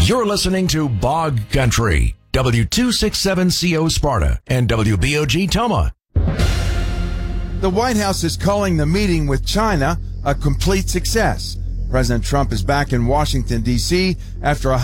You're listening to Bog Country, W267CO Sparta and WBOG Toma. The White House is calling the meeting with China a complete success. President Trump is back in Washington, D.C. after a